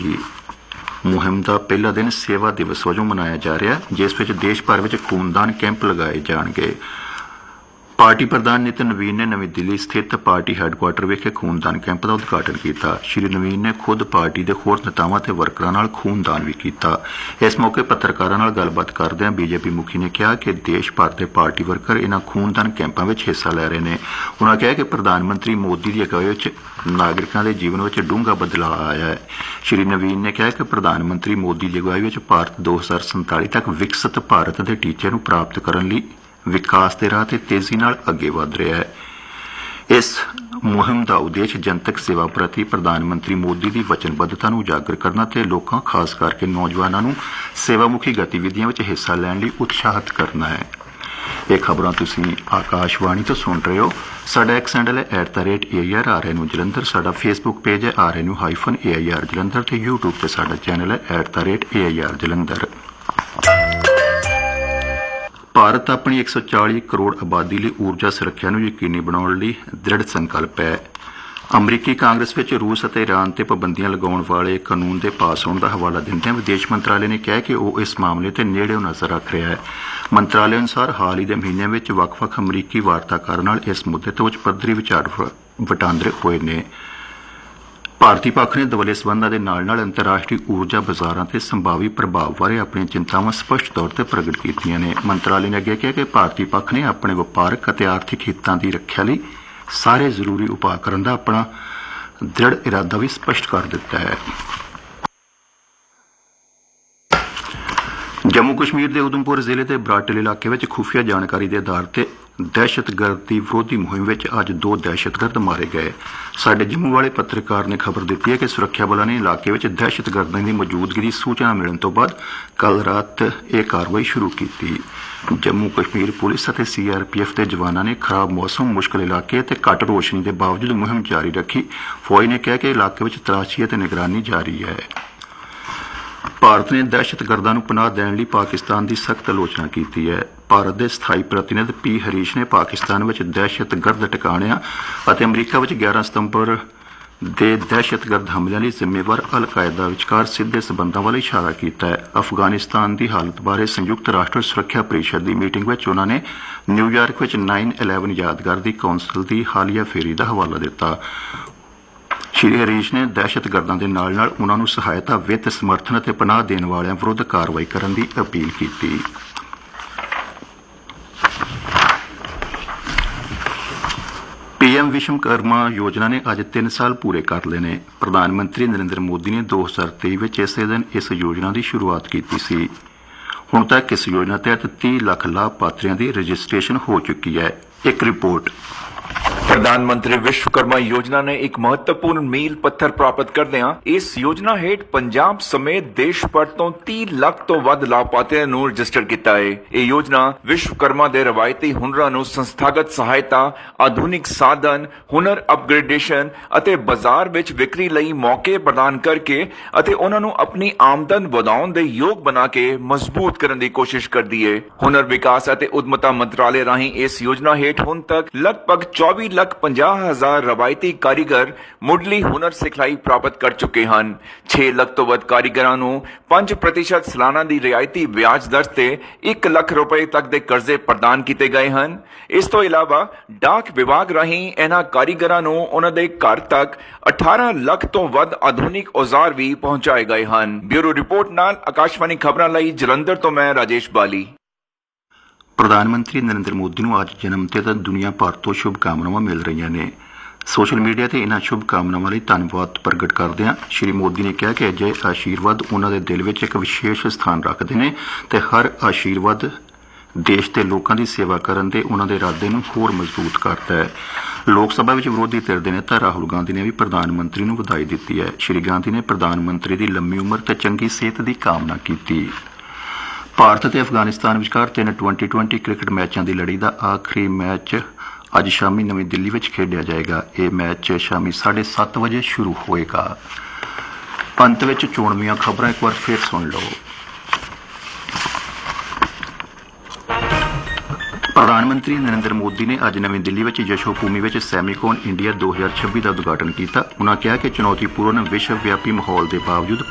ਜਾਵੇਗੀ। ਮੁਹਿੰਮ ਦਾ ਪਹਿਲਾ ਦਿਨ ਸੇਵਾ ਦਿਵਸ ਵਜੋਂ ਮਨਾਇਆ ਜਾ ਰਿਹਾ, ਜਿਸ ਵਿੱਚ ਦੇਸ਼ ਭਰ ਵਿੱਚ ਖੂਨਦਾਨ ਕੈਂਪ ਲਗਾਏ ਜਾਣਗੇ। ਪਾਰਟੀ ਪ੍ਰਧਾਨ ਨਿਤਿਨ ਨਵੀਨ ਨੇ ਨਵੀਂ ਦਿੱਲੀ ਸਥਿਤ ਪਾਰਟੀ ਹੈੱਡਕੁਆਟਰ ਵਿਖੇ ਖੂਨਦਾਨ ਕੈਂਪ ਦਾ ਉਦਘਾਟਨ ਕੀਤਾ। ਸ਼੍ਰੀ ਨਵੀਨ ਨੇ ਖੁਦ ਪਾਰਟੀ ਦੇ ਹੋਰ ਨੇਤਾਵਾਂ ਤੇ ਵਰਕਰਾਂ ਨਾਲ ਖੂਨਦਾਨ ਵੀ ਕੀਤਾ। ਇਸ ਮੌਕੇ ਪੱਤਰਕਾਰਾਂ ਨਾਲ ਗੱਲਬਾਤ ਕਰਦਿਆਂ ਬੀਜੇਪੀ ਮੁਖੀ ਨੇ ਕਿਹਾ ਕਿ ਦੇਸ਼ ਭਰ ਦੇ ਪਾਰਟੀ ਵਰਕਰ ਇਨ੍ਹਾਂ ਖੂਨਦਾਨ ਕੈਂਪਾਂ ਵਿੱਚ ਹਿੱਸਾ ਲੈ ਰਹੇ ਨੇ। ਉਨ੍ਹਾਂ ਕਿਹਾ ਕਿ ਪ੍ਰਧਾਨ ਮੰਤਰੀ ਮੋਦੀ ਦੀ ਅਗਵਾਈ ਵਿੱਚ ਨਾਗਰਿਕਾਂ ਦੇ ਜੀਵਨ ਵਿੱਚ ਡੂੰਘਾ ਬਦਲਾਅ ਆਇਆ ਹੈ। ਸ਼੍ਰੀ ਨਵੀਨ ਨੇ ਕਿਹਾ ਕਿ ਪ੍ਰਧਾਨ ਮੰਤਰੀ ਮੋਦੀ ਦੀ ਅਗਵਾਈ ਵਿੱਚ ਭਾਰਤ 2047 ਤੱਕ ਵਿਕਸਿਤ ਭਾਰਤ ਦੇ ਟੀਚੇ ਨੂੰ ਪ੍ਰਾਪਤ ਕਰਨ ਲਈ ਵਿਕਾਸ ਦੇ ਰਾਹ ਤੇ ਤੇਜ਼ੀ ਨਾਲ ਅੱਗੇ ਵਧ ਰਿਹਾ ਹੈ। ਇਸ ਮੁਹਿੰਮ ਦਾ ਉਦੇਸ਼ ਜਨਤਕ ਸੇਵਾ ਪ੍ਰਤੀ ਪ੍ਰਧਾਨ ਮੰਤਰੀ ਮੋਦੀ ਦੀ ਵਚਨਬੱਧਤਾ ਨੂੰ ਉਜਾਗਰ ਕਰਨਾ ਤੇ ਲੋਕਾਂ, ਖਾਸ ਕਰਕੇ ਨੌਜਵਾਨਾਂ ਨੂੰ ਸੇਵਾਮੁਖੀ ਗਤੀਵਿਧੀਆਂ ਵਿੱਚ ਹਿੱਸਾ ਲੈਣ ਲਈ ਉਤਸ਼ਾਹਿਤ ਕਰਨਾ ਹੈ। ਇਹ ਖਬਰਾਂ ਤੁਸੀਂ ਆਕਾਸ਼ਵਾਣੀ ਤੋਂ ਸੁਣ ਰਹੇ ਹੋ। ਸਾਡਾ ਐਕਸ ਹੈਂਡਲ ਹੈ @AIRRNU ਜਲੰਧਰ। ਸਾਡਾ ਫੇਸਬੁੱਕ ਪੇਜ ਹੈ RNU-AIR ਜਲੰਧਰ ਤੇ YouTube ਤੇ ਸਾਡਾ ਚੈਨਲ ਹੈ @AIR ਜਲੰਧਰ। ਭਾਰਤ ਆਪਣੀ 140 ਕਰੋੜ ਆਬਾਦੀ ਲਈ ਊਰਜਾ ਸੁਰੱਖਿਆ ਨੂੰ ਯਕੀਨੀ ਬਣਾਉਣ ਲਈ ਦ੍ਰਿੜ ਸੰਕਲਪ ਹੈ। ਅਮਰੀਕੀ ਕਾਂਗਰਸ ਵਿੱਚ ਰੂਸ ਅਤੇ ਈਰਾਨ ਤੇ ਪਾਬੰਦੀਆਂ ਲਗਾਉਣ ਵਾਲੇ ਕਾਨੂੰਨ ਦੇ ਪਾਸ ਹੋਣ ਦਾ ਹਵਾਲਾ ਦਿੰਦਿਆਂ ਵਿਦੇਸ਼ ਮੰਤਰਾਲੇ ਨੇ ਕਿਹਾ ਕਿ ਉਹ ਇਸ ਮਾਮਲੇ ਤੇ ਨੇੜਿਓਂ ਨਜ਼ਰ ਰੱਖ ਰਿਹਾ ਹੈ। ਮੰਤਰਾਲੇ ਅਨੁਸਾਰ ਹਾਲ ਹੀ ਦੇ ਮਹੀਨਿਆਂ ਵਿੱਚ ਵੱਖ-ਵੱਖ ਅਮਰੀਕੀ ਵਾਰਤਾਕਾਰਾਂ ਨਾਲ ਇਸ ਮੁੱਦੇ ਤੇ ਉੱਚ ਪੱਧਰੀ ਵਿਚਾਰ ਵਟਾਂਦਰੇ ਹੋਏ ਨੇ। ਭਾਰਤੀ ਪੱਖ ਨੇ ਦੁਵੱਲੇ ਸਬੰਧਾਂ ਦੇ ਨਾਲ-ਨਾਲ ਅੰਤਰਰਾਸ਼ਟਰੀ ਊਰਜਾ ਬਾਜ਼ਾਰਾਂ ਤੇ ਸੰਭਾਵੀ ਪ੍ਰਭਾਵ ਬਾਰੇ ਆਪਣੀਆਂ ਚਿੰਤਾਵਾਂ ਸਪਸ਼ਟ ਤੌਰ ਤੇ ਪ੍ਰਗਟ ਕੀਤੀਆਂ ਨੇ। ਮੰਤਰਾਲੇ ਨੇ ਅੱਗੇ ਕਿਹਾ ਕਿ ਭਾਰਤੀ ਪੱਖ ਨੇ ਆਪਣੇ ਵਪਾਰਕ ਅਤੇ ਆਰਥਿਕ ਹਿੱਤਾਂ ਦੀ ਰੱਖਿਆ ਲਈ ਸਾਰੇ ਜ਼ਰੂਰੀ ਉਪਾਅ ਕਰਨ ਦਾ ਆਪਣਾ ਦ੍ਰਿੜ ਇਰਾਦਾ ਵੀ ਸਪਸ਼ਟ ਕਰ ਦਿੱਤਾ ਹੈ। ਜੰਮੂ ਕਸ਼ਮੀਰ ਦੇ ਉਧਮਪੁਰ ਜ਼ਿਲ੍ਹੇ ਦੇ ਬਰਾਟਲ ਇਲਾਕੇ ਵਿੱਚ ਖੁਫੀਆ ਜਾਣਕਾਰੀ ਦੇ ਆਧਾਰ ਤੇ ਦਹਿਸ਼ਤਗਰਦੀ ਵਿਰੋਧੀ ਮੁਹਿੰਮ ਵਿੱਚ ਅੱਜ 2 ਦਹਿਸ਼ਤਗਰਦ ਮਾਰੇ ਗਏ। ਸਾਡੇ ਜੰਮੂ ਵਾਲੇ ਪੱਤਰਕਾਰ ਨੇ ਖਬਰ ਦਿੱਤੀ ਹੈ ਕਿ ਸੁਰੱਖਿਆ ਬਲਾਂ ਨੇ ਇਲਾਕੇ ਵਿੱਚ ਦਹਿਸ਼ਤਗਰਦਾਂ ਦੀ ਮੌਜੂਦਗੀ ਦੀ ਸੂਚਨਾ ਮਿਲਣ ਤੋਂ ਬਾਅਦ ਕੱਲ੍ਹ ਰਾਤ ਇਹ ਕਾਰਵਾਈ ਸ਼ੁਰੂ ਕੀਤੀ। ਜੰਮੂ ਕਸ਼ਮੀਰ ਪੁਲਿਸ ਅਤੇ CRPF ਦੇ ਜਵਾਨਾਂ ਨੇ ਖਰਾਬ ਮੌਸਮ, ਮੁਸ਼ਕਲ ਇਲਾਕੇ ਅਤੇ ਘੱਟ ਰੋਸ਼ਨੀ ਦੇ ਬਾਵਜੂਦ ਮੁਹਿੰਮ ਜਾਰੀ ਰੱਖੀ। ਫੌਜ ਨੇ ਕਿਹਾ ਕਿ ਇਲਾਕੇ ਵਿੱਚ ਤਲਾਸ਼ੀ ਅਤੇ ਨਿਗਰਾਨੀ ਜਾਰੀ ਹੈ। ਭਾਰਤ ਨੇ ਦਹਿਸ਼ਤਗਰਦਾਂ ਨੂੰ ਪਨਾਹ ਦੇਣ ਲਈ ਪਾਕਿਸਤਾਨ ਦੀ ਸਖਤ ਆਲੋਚਨਾ ਕੀਤੀ ਹੈ। ਭਾਰਤ ਦੇ ਸਥਾਈ ਪ੍ਰਤੀਨਿਧ P ਹਰੀਸ਼ ਨੇ ਪਾਕਿਸਤਾਨ ਵਿੱਚ ਦਹਿਸ਼ਤਗਰਦ ਟਿਕਾਣਿਆਂ ਅਤੇ ਅਮਰੀਕਾ ਵਿੱਚ 11 ਸਤੰਬਰ ਦੇ ਦਹਿਸ਼ਤਗਰਦ ਹਮਲਿਆਂ ਲਈ ਜ਼ਿੰਮੇਵਾਰ ਅਲ-ਕਾਇਦਾ ਵਿਚਕਾਰ ਸਿੱਧੇ ਸਬੰਧਾਂ ਵੱਲ ਇਸ਼ਾਰਾ ਕੀਤਾ ਹੈ। ਅਫਗਾਨਿਸਤਾਨ ਦੀ ਹਾਲਤ ਬਾਰੇ ਸੰਯੁਕਤ ਰਾਸ਼ਟਰ ਸੁਰੱਖਿਆ ਪਰਿਸ਼ਦ ਦੀ ਮੀਟਿੰਗ ਵਿੱਚ ਉਨ੍ਹਾਂ ਨੇ ਨਿਊਯਾਰਕ ਵਿੱਚ 9/11 ਯਾਦਗਾਰ ਦੀ ਕੌਂਸਲ ਦੀ ਹਾਲੀਆ ਫੇਰੀ ਦਾ ਹਵਾਲਾ ਦਿੱਤਾ। ਸ਼੍ਰੀ ਹਰੀਸ਼ ਨੇ ਦਹਿਸ਼ਤਗਰਦਾਂ ਦੇ ਨਾਲ-ਨਾਲ ਉਨ੍ਹਾਂ ਨੂੰ ਸਹਾਇਤਾ, ਵਿੱਤ, ਸਮਰਥਨ ਅਤੇ ਪਨਾਹ ਦੇਣ ਵਾਲਿਆਂ ਵਿਰੁੱਧ ਕਾਰਵਾਈ ਕਰਨ ਦੀ ਅਪੀਲ ਕੀਤੀ। PM ਵਿਸ਼ਵਕਰਮਾ ਯੋਜਨਾ ਨੇ ਅੱਜ 3 ਸਾਲ ਪੂਰੇ ਕਰ ਲਏ ਨੇ। ਪ੍ਰਧਾਨ ਮੰਤਰੀ ਨਰਿੰਦਰ ਮੋਦੀ ਨੇ 2023 ਵਿੱਚ ਇਸੇ ਦਿਨ ਇਸ ਯੋਜਨਾ ਦੀ ਸ਼ੁਰੂਆਤ ਕੀਤੀ ਸੀ। ਹੁਣ ਤੱਕ ਇਸ ਯੋਜਨਾ ਤਹਿਤ 30 ਲੱਖ ਲਾਭਪਾਤਰੀਆਂ ਦੀ ਰਜਿਸਟ੍ਰੇਸ਼ਨ ਹੋ ਚੁੱਕੀ ਹੈ। ਇੱਕ ਰਿਪੋਰਟ। ਪ੍ਰਧਾਨ-ਮੰਤਰੀ ਵਿਸ਼ਵਕਰਮਾ ਯੋਜਨਾ ਨੇ ਇੱਕ ਮਹੱਤਵਪੂਰਨ ਮੀਲ ਪੱਥਰ ਪ੍ਰਾਪਤ ਕਰਦਿਆਂ ਇਸ ਯੋਜਨਾ ਹੇਠ ਪੰਜਾਬ ਸਮੇਤ ਦੇਸ਼ ਭਰ ਤੋਂ 30 ਲੱਖ ਤੋਂ ਵੱਧ ਲਾਭਪਾਤਰੀਆਂ ਨੂੰ ਰਜਿਸਟਰ ਕੀਤਾ ਹੈ। ਇਹ ਯੋਜਨਾ ਵਿਸ਼ਵਕਰਮਾ ਦੇ ਰਵਾਇਤੀ ਹੁਨਰਾਂ ਨੂੰ ਸੰਸਥਾਗਤ ਸਹਾਇਤਾ, ਆਧੁਨਿਕ ਸਾਧਨ, ਹੁਨਰ ਅਪਗ੍ਰੇਡੇਸ਼ਨ ਅਤੇ ਬਾਜ਼ਾਰ ਵਿੱਚ ਵਿਕਰੀ ਲਈ ਮੌਕੇ ਪ੍ਰਦਾਨ ਕਰਕੇ ਅਤੇ ਉਹਨਾਂ ਨੂੰ ਆਪਣੀ ਆਮਦਨ ਵਧਾਉਣ ਦੇ ਯੋਗ ਬਣਾ ਕੇ ਮਜ਼ਬੂਤ ਕਰਨ ਦੀ ਕੋਸ਼ਿਸ਼ ਕਰਦੀ ਹੈ। ਹੁਨਰ ਵਿਕਾਸ ਅਤੇ ਉਦਮਤਾ ਮੰਤਰਾਲੇ ਰਾਹੀਂ ਇਸ ਯੋਜਨਾ ਹੇਠ ਹੁਣ ਤੱਕ ਲਗਭਗ 24,50,000 ਰਵਾਇਤੀ ਕਾਰੀਗਰ ਮੁੱਢਲੀ ਹੁਨਰ ਸਿਖਲਾਈ ਪ੍ਰਾਪਤ ਕਰ ਚੁੱਕੇ ਹਨ। 6 ਲੱਖ ਤੋਂ ਵੱਧ ਕਾਰੀਗਰਾਂ ਨੂੰ 5% ਸਾਲਾਨਾ ਦੀ ਰਿਆਇਤੀ ਵਿਆਜ ਦਰ ਤੇ 1 ਲੱਖ ਰੁਪਏ ਤੱਕ ਦੇ ਕਰਜ਼ੇ ਪ੍ਰਦਾਨ ਕੀਤੇ ਗਏ ਹਨ। ਇਸ ਤੋਂ ਇਲਾਵਾ ਡਾਕ ਵਿਭਾਗ ਰਾਹੀਂ ਇਹਨਾਂ ਕਾਰੀਗਰਾਂ ਨੂੰ ਉਹਨਾਂ ਦੇ ਘਰ ਤੱਕ 18 ਲੱਖ ਤੋਂ ਵੱਧ ਆਧੁਨਿਕ ਔਜ਼ਾਰ ਵੀ ਪਹੁੰਚਾਏ ਗਏ ਹਨ। ਬਿਊਰੋ ਰਿਪੋਰਟ ਨਾਲ ਆਕਾਸ਼ਵਾਣੀ ਖਬਰਾਂ ਲਈ ਜਲੰਧਰ ਤੋਂ ਮੈਂ ਰਾਜੇਸ਼ ਬਾਲੀ। ਪ੍ਰਧਾਨ ਮੰਤਰੀ ਨਰਿੰਦਰ ਮੋਦੀ ਨੂੰ ਅੱਜ ਜਨਮ ਤੇ ਦੁਨੀਆ ਭਰ ਤੋਂ ਸ਼ੁਭਕਾਮਨਾਵਾਂ ਮਿਲ ਰਹੀਆਂ ਨੇ। ਸੋਸ਼ਲ ਮੀਡੀਆ ਤੇ ਇਹਨਾਂ ਸ਼ੁਭਕਾਮਨਾਵਾਂ ਲਈ ਧੰਨਵਾਦ ਪ੍ਰਗਟ ਕਰਦਿਆਂ ਸ਼੍ਰੀ ਮੋਦੀ ਨੇ ਕਿਹਾ ਕਿ ਅਜਿਹੇ ਆਸ਼ੀਰਵਾਦ ਉਹਨਾਂ ਦੇ ਦਿਲ ਵਿੱਚ ਇੱਕ ਵਿਸ਼ੇਸ਼ ਸਥਾਨ ਰੱਖਦੇ ਨੇ ਤੇ ਹਰ ਆਸ਼ੀਰਵਾਦ ਦੇਸ਼ ਦੇ ਲੋਕਾਂ ਦੀ ਸੇਵਾ ਕਰਨ ਦੇ ਉਹਨਾਂ ਦੇ ਇਰਾਦੇ ਨੂੰ ਹੋਰ ਮਜ਼ਬੂਤ ਕਰਦਾ ਹੈ। ਲੋਕ ਸਭਾ ਵਿੱਚ ਵਿਰੋਧੀ ਧਿਰ ਦੇ ਨੇਤਾ ਰਾਹੁਲ ਗਾਂਧੀ ਨੇ ਵੀ ਪ੍ਰਧਾਨ ਮੰਤਰੀ ਨੂੰ ਵਧਾਈ ਦਿੱਤੀ ਹੈ। ਸ਼੍ਰੀ ਗਾਂਧੀ ਨੇ ਪ੍ਰਧਾਨ ਮੰਤਰੀ ਦੀ ਲੰਮੀ ਉਮਰ ਤੇ ਚੰਗੀ ਸਿਹਤ ਦੀ ਕਾਮਨਾ ਕੀਤੀ। ਭਾਰਤ ਅਤੇ ਅਫਗਾਨਿਸਤਾਨ ਵਿਚਕਾਰ 3 T20 ਕ੍ਰਿਕਟ ਮੈਚਾਂ ਦੀ ਲੜੀ ਦਾ ਆਖਰੀ ਮੈਚ ਅੱਜ ਸ਼ਾਮੀ ਨਵੀਂ ਦਿੱਲੀ ਵਿੱਚ ਖੇਡਿਆ ਜਾਏਗਾ। ਇਹ ਮੈਚ ਸ਼ਾਮੀ 7:30 ਵਜੇ ਸ਼ੁਰੂ ਹੋਏਗਾ। ਅੰਤ ਵਿੱਚ ਚੋਣਵੀਆਂ ਖਬਰਾਂ ਇੱਕ ਵਾਰ ਫਿਰ ਸੁਣ ਲਓ। ਪ੍ਰਧਾਨ ਮੰਤਰੀ ਨਰਿੰਦਰ ਮੋਦੀ ਨੇ ਅੱਜ ਨਵੀਂ ਦਿੱਲੀ ਵਿੱਚ ਯਸ਼ੋ ਭੂਮੀ ਵਿੱਚ ਸੈਮੀਕੋਨ ਇੰਡੀਆ 2026 ਦਾ ਉਦਘਾਟਨ ਕੀਤਾ। ਉਨ੍ਹਾਂ ਕਿਹਾ ਕਿ ਚੁਣੌਤੀਪੂਰਨ ਵਿਸ਼ਵ ਵਿਆਪੀ ਮਾਹੌਲ ਦੇ ਬਾਵਜੂਦ